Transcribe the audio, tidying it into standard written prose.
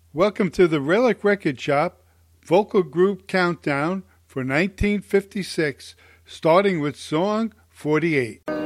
Welcome to the Relic Record Shop Vocal Group Countdown for 1956, starting with song 48.